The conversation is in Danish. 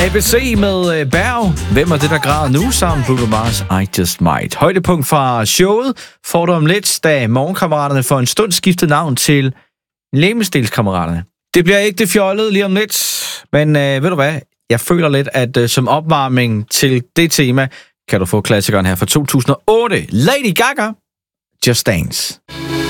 ABC med Berg. Hvem er det, der græder nu? Sammen Bruno Mars, I Just Might. Højdepunkt fra showet får du om lidt, da Morgenkammeraterne for en stund skiftede navn til Legemsdelskameraterne. Det bliver ikke det fjollede lige om lidt, men ved du hvad? Jeg føler lidt, at som opvarmning til det tema, kan du få klassikeren her fra 2008. Lady Gaga, Just Dance.